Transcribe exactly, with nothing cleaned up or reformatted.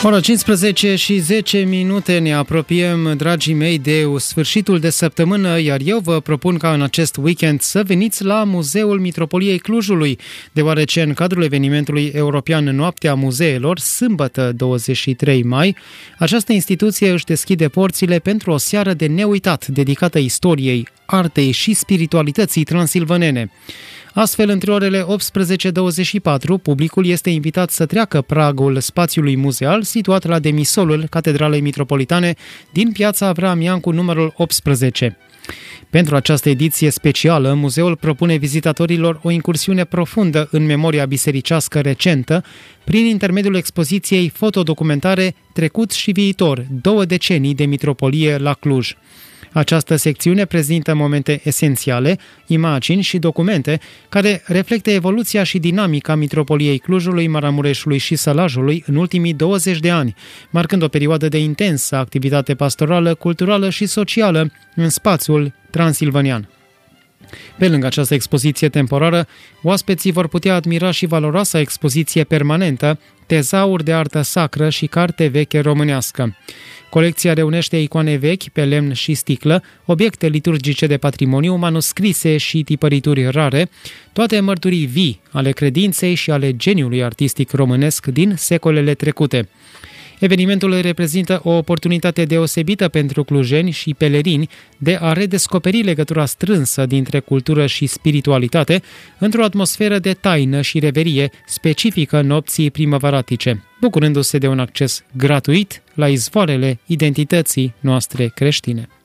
Ora cincisprezece și zece minute, ne apropiem, dragii mei, de sfârșitul de săptămână, iar eu vă propun ca în acest weekend să veniți la Muzeul Mitropoliei Clujului, deoarece în cadrul evenimentului european Noaptea Muzeelor, sâmbătă douăzeci și trei mai, această instituție își deschide porțile pentru o seară de neuitat dedicată istoriei, artei și spiritualității transilvanene. Astfel, între orele optsprezece douăzeci și patru, publicul este invitat să treacă pragul spațiului muzeal situat la demisolul Catedralei Mitropolitane din Piața Avram Iancu numărul optsprezece. Pentru această ediție specială, muzeul propune vizitatorilor o incursiune profundă în memoria bisericească recentă, prin intermediul expoziției fotodocumentare Trecut și Viitor, două decenii de mitropolie la Cluj. Această secțiune prezintă momente esențiale, imagini și documente care reflectă evoluția și dinamica mitropoliei Clujului, Maramureșului și Sălajului în ultimii douăzeci de ani, marcând o perioadă de intensă activitate pastorală, culturală și socială în spațiul transilvanian. Pe lângă această expoziție temporară, oaspeții vor putea admira și valoroasa expoziție permanentă, tezauri de artă sacră și carte veche românească. Colecția reunește icoane vechi pe lemn și sticlă, obiecte liturgice de patrimoniu, manuscrise și tipărituri rare, toate mărturii vii ale credinței și ale geniului artistic românesc din secolele trecute. Evenimentul reprezintă o oportunitate deosebită pentru clujeni și pelerini de a redescoperi legătura strânsă dintre cultură și spiritualitate într-o atmosferă de taină și reverie specifică nopții primăvaratice, bucurându-se de un acces gratuit la izvoarele identității noastre creștine.